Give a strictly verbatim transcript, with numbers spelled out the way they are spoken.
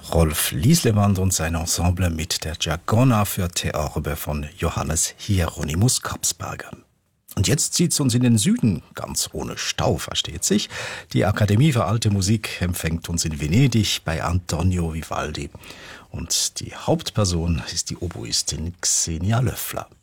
Rolf Lieslewand und sein Ensemble mit der Giacona für Theorbe von Johannes Hieronymus Kapsberger. Und jetzt zieht's uns in den Süden, ganz ohne Stau, versteht sich. Die Akademie für Alte Musik empfängt uns in Venedig bei Antonio Vivaldi. Und die Hauptperson ist die Oboistin Xenia Löffler.